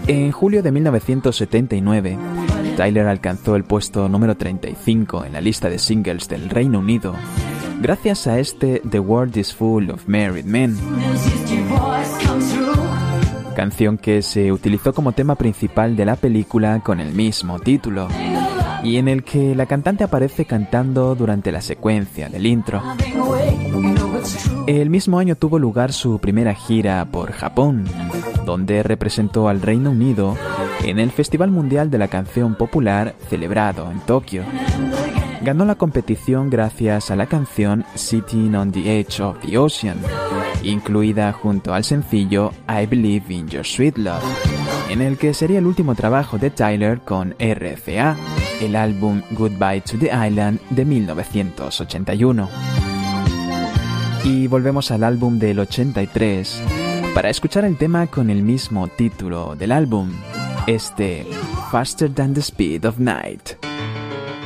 En julio de 1979, Tyler alcanzó el puesto número 35 en la lista de singles del Reino Unido, gracias a este The World is Full of Married Men, canción que se utilizó como tema principal de la película con el mismo título, y en el que la cantante aparece cantando durante la secuencia del intro. El mismo año tuvo lugar su primera gira por Japón, donde representó al Reino Unido en el Festival Mundial de la Canción Popular celebrado en Tokio. Ganó la competición gracias a la canción Sitting on the Edge of the Ocean, incluida junto al sencillo I Believe in Your Sweet Love, en el que sería el último trabajo de Tyler con RCA, el álbum Goodbye to the Island de 1981. Y volvemos al álbum del 83 para escuchar el tema con el mismo título del álbum, Faster Than the Speed of Night.